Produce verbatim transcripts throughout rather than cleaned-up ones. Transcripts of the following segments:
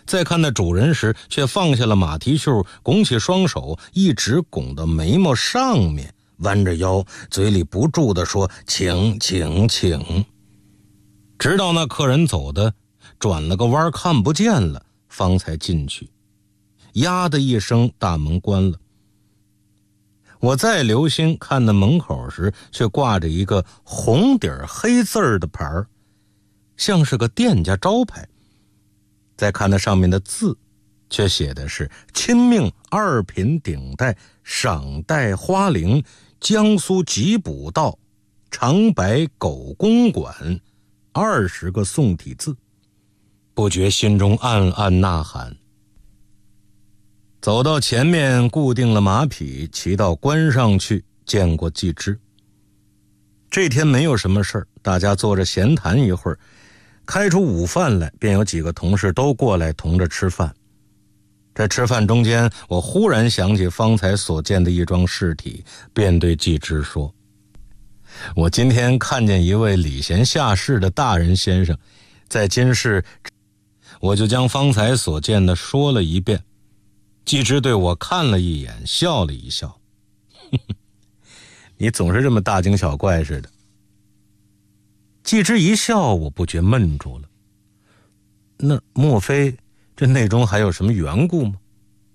再看那主人时，却放下了马蹄袖，拱起双手，一直拱到眉毛上面，弯着腰，嘴里不住地说：“请请请。”直到那客人走的转了个弯看不见了，方才进去。呀的一声，大门关了。我再留心看那门口时，却挂着一个红底黑字的牌儿，像是个店家招牌。再看那上面的字，却写的是亲命二品顶戴赏戴花翎江苏吉卜道长白狗公馆二十个宋体字，不觉心中暗暗呐喊。走到前面，固定了马匹，骑到关上去，见过季之。这天没有什么事儿，大家坐着闲谈一会儿，开出午饭来，便有几个同事都过来同着吃饭。在吃饭中间，我忽然想起方才所见的一桩事体，便对季之说：“我今天看见一位礼贤下士的大人先生，在今世。”我就将方才所见的说了一遍。季之对我看了一眼，笑了一笑：“呵呵，你总是这么大惊小怪似的。”季之一笑，我不觉闷住了。那莫非这内中还有什么缘故吗？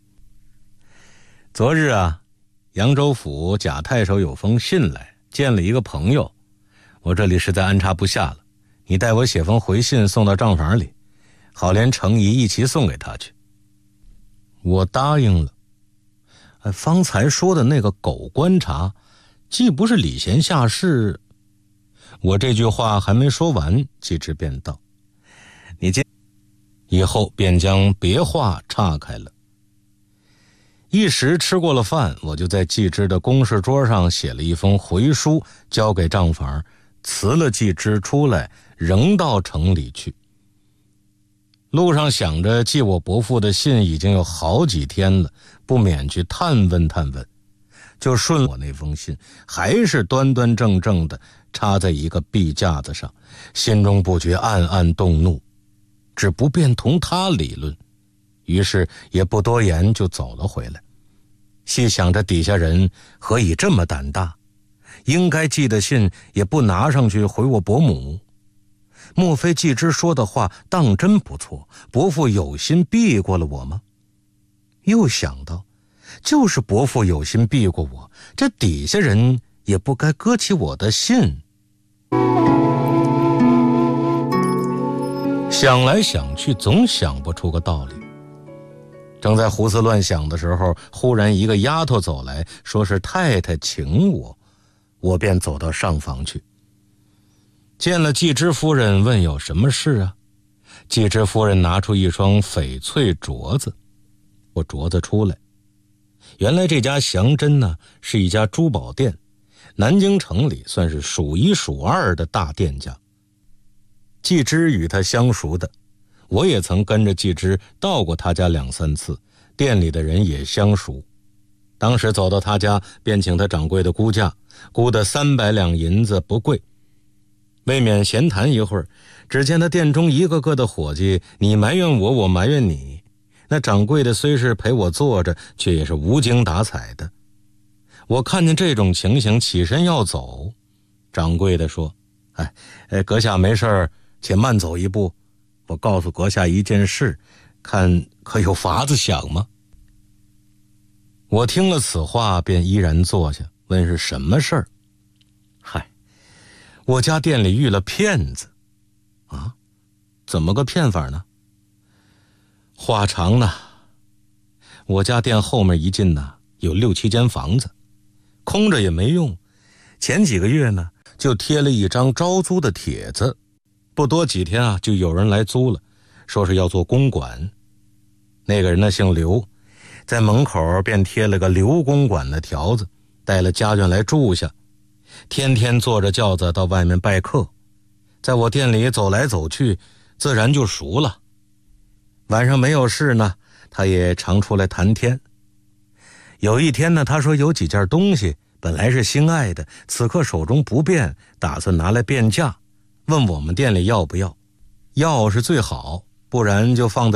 昨日啊，扬州府贾太守有封信来，见了一个朋友，我这里实在安插不下了，你代我写封回信送到账房里，好连程仪一起送给他去。我答应了。哎，方才说的那个狗观察，既不是礼贤下士。我这句话还没说完，季之便道：“你今以后便将别话岔开了。”一时吃过了饭，我就在季之的公事桌上写了一封回书，交给账房，辞了季之出来，仍到城里去。路上想着寄我伯父的信已经有好几天了，不免去探问探问，就顺我那封信，还是端端正正的插在一个壁架子上，心中不觉暗暗动怒，只不便同他理论，于是也不多言，就走了回来。细想着底下人何以这么胆大，应该寄的信也不拿上去回我伯母。莫非季之说的话当真不错，伯父有心避过了我吗？又想到，就是伯父有心避过我，这底下人也不该搁起我的信。想来想去，总想不出个道理。正在胡思乱想的时候，忽然一个丫头走来，说是太太请我，我便走到上房去。见了季之夫人，问有什么事啊？季之夫人拿出一双翡翠镯子，我镯子出来。原来这家祥珍呢，是一家珠宝店，南京城里算是数一数二的大店家。季之与他相熟的，我也曾跟着季之到过他家两三次，店里的人也相熟。当时走到他家，便请他掌柜的估价，估的三百两银子，不贵。未免闲谈一会儿，只见他店中一个个的伙计，你埋怨我，我埋怨你。那掌柜的虽是陪我坐着，却也是无精打采的。我看见这种情形，起身要走。掌柜的说：“哎，哎，阁下没事，且慢走一步，我告诉阁下一件事，看可有法子想吗？”我听了此话，便依然坐下，问是什么事儿。嗨，我家店里遇了骗子。啊，怎么个骗法呢？话长呢。我家店后面一进呢，有六七间房子，空着也没用。前几个月呢，就贴了一张招租的帖子，不多几天啊，就有人来租了，说是要做公馆。那个人呢姓刘，在门口便贴了个刘公馆的条子，带了家眷来住下，天天坐着轿子到外面拜客，在我店里走来走去，自然就熟了。晚上没有事呢，他也常出来谈天。有一天呢，他说有几件东西本来是心爱的，此刻手中不便，打算拿来变价，问我们店里要不要。要是最好，不然就放在